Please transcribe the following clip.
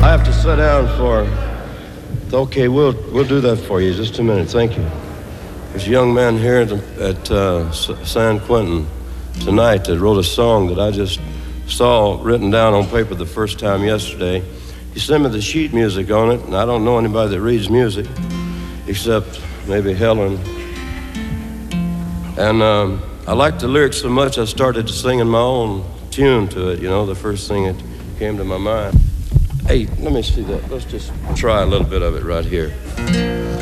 I have to sit down for... Okay, we'll do that for you. Just a minute. Thank you. There's a young man here at San Quentin tonight that wrote a song that I just saw written down on paper the first time yesterday. He sent me the sheet music on it, and I don't know anybody that reads music except maybe Helen. And I liked the lyrics so much I started singing my own tune to it, you know, the first thing that came to my mind. Hey, let me see that. Let's just try a little bit of it right here.